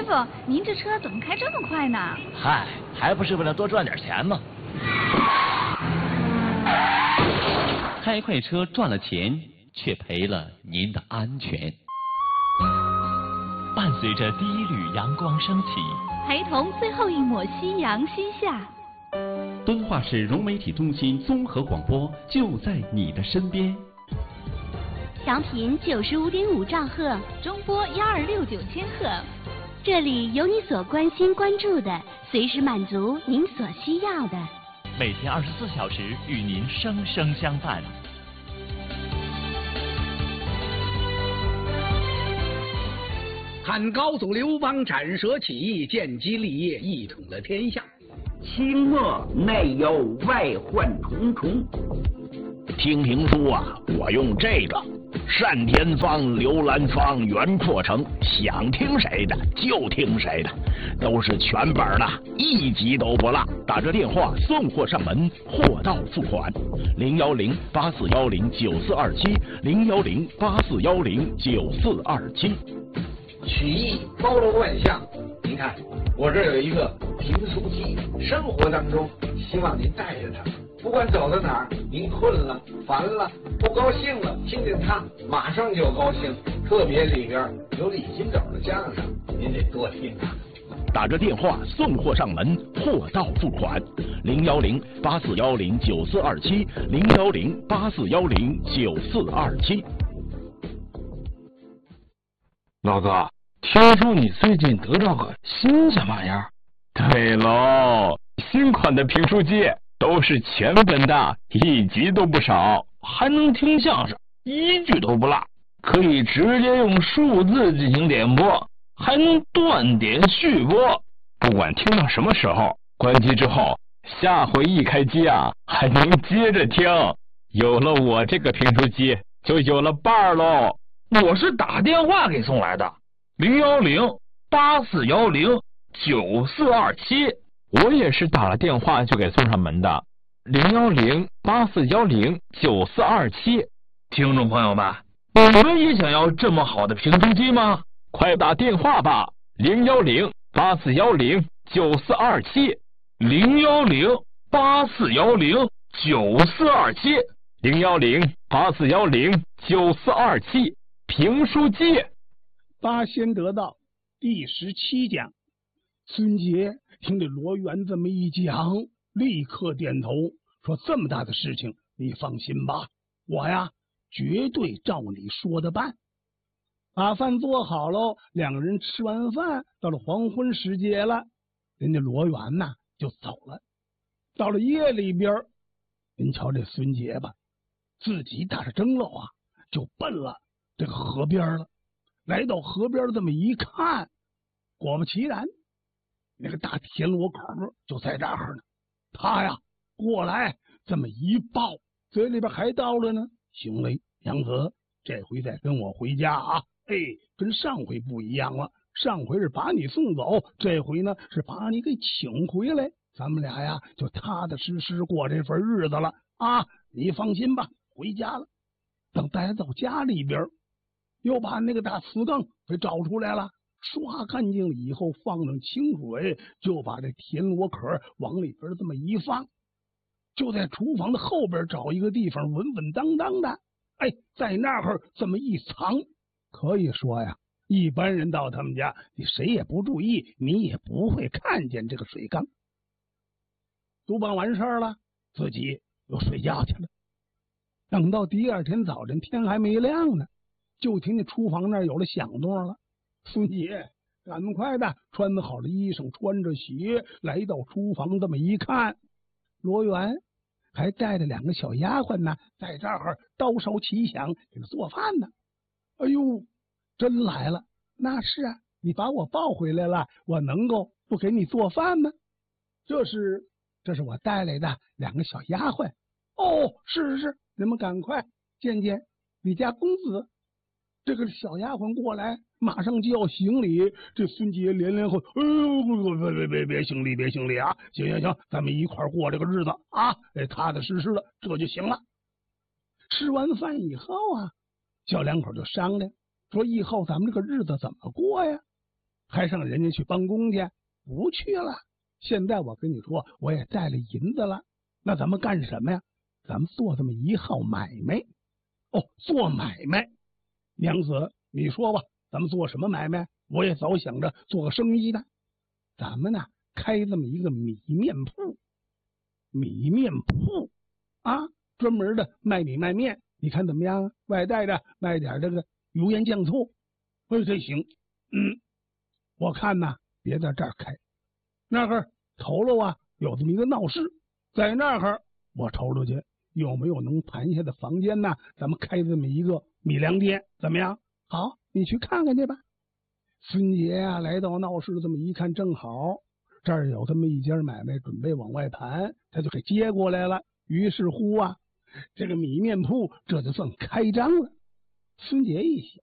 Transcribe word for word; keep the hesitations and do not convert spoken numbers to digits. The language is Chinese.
傅，您这车怎么开这么快呢？ 嗨，还不是为了多赚点钱吗？ 开快车赚了钱，却赔了您的安全。伴随着第一缕阳光升起， 陪同最后一抹夕阳西下。 敦化市融媒体中心综合广播就在你的身边。 调频九十五点五兆赫， 中波幺二六九千赫。 这里有你所关心关注的，随时满足您所需要的。 每天二十四小时与您生生相伴。 看高祖刘邦斩蛇起义，建基立业，一统了天下。 清末内忧外患重重。 听评书啊，我用这个单田芳、刘兰芳、袁阔成，想听谁的就听谁的，都是全本的，一集都不落。打这电话送货上门，货到付款。零幺零八四幺零九四二七，零幺零八四幺零九四二七。 曲艺包罗万象，您看我这有一个评书机，生活当中希望您带着它，不管走到哪儿，您困了、烦了、不高兴了，听见它马上就高兴。特别里边有李金斗的相声，您得多听啊。 打着电话送货上门，货到付款。零幺零八四幺零九四二七，零幺零八四幺零九四二七。 老哥，听说你最近得到个新什么玩意儿？ 对喽，新款的评书机都是全本的，一集都不少， 还能听相声，一句都不落，可以直接用数字进行点播，还能断点续播。 不管听到什么时候，关机之后，下回一开机啊，还能接着听。有了我这个评书机，就有了伴儿喽。 我是打电话给送来的，零幺零八四幺零九四二七。 我也是打了电话就给送上门的，零幺零八四幺零九四二七。 听众朋友们，你们也想要这么好的评书机吗？ 快打电话吧，零幺零八四幺零九四二七， 零幺零八四幺零九四二七， 零幺零八四幺零九四二七。评书机。 八仙得道第十七讲。孙杰听着罗元这么一讲，立刻点头说：这么大的事情你放心吧，我呀绝对照你说的办。把饭做好喽，两个人吃完饭，到了黄昏时节了，人家罗元呐就走了。到了夜里边，您瞧这孙杰吧，自己打着蒸笼啊就奔了这个河边了。来到河边这么一看，果不其然，那个大田螺口就在这儿呢。他呀过来这么一抱，嘴里边还叨了呢：行嘞，杨和，这回再跟我回家啊！哎，跟上回不一样了，上回是把你送走，这回呢是把你给请回来，咱们俩呀就踏踏实实过这份日子了啊！你放心吧，回家了。等带到家里边，又把那个大瓷缸给找出来了，刷干净了以后，放上清水，就把这田螺壳往里边这么一放，就在厨房的后边找一个地方稳稳当当的，哎，在那儿这么一藏。可以说呀，一般人到他们家，你谁也不注意，你也不会看见这个水缸。都办完事儿了，自己又睡觉去了。等到第二天早晨，天还没亮呢，就听见厨房那儿有了响动了。孙杰赶快的穿好了衣裳，穿着鞋来到厨房，这么一看，罗元还带着两个小丫鬟呢，在这儿刀烧齐响给他做饭呢。哎呦，真来了！那是啊，你把我抱回来了，我能够不给你做饭吗？这是这是我带来的两个小丫鬟。哦，是是是，你们赶快见见你家公子。这个小丫鬟过来，马上就要行礼。这孙杰连连后，哎呦，别别别别行礼，别行礼啊！行行行，咱们一块儿过这个日子啊，哎，踏踏实实的，这就行了。吃完饭以后啊，小两口就商量说，以后咱们这个日子怎么过呀？ 还上人家去帮工去？不去了。现在我跟你说，我也带了银子了，那咱们干什么呀？咱们做这么一号买卖。哦，做买卖。娘子，你说吧，咱们做什么买卖？我也早想着做个生意的。咱们呢，开这么一个米面铺。米面铺啊，专门的卖米卖面，你看怎么样？外带的卖点这个油盐酱醋。哎，这行。嗯，我看呐，别在这儿开，那儿头喽啊，有这么一个闹市，在那儿我瞅瞅去，有没有能盘下的房间呢？咱们开这么一个米粮店，怎么样？好，你去看看去吧。孙杰啊，来到闹市这么一看，正好这儿有这么一家买卖，准备往外盘，他就给接过来了。于是乎啊，这个米面铺这就算开张了。孙杰一想，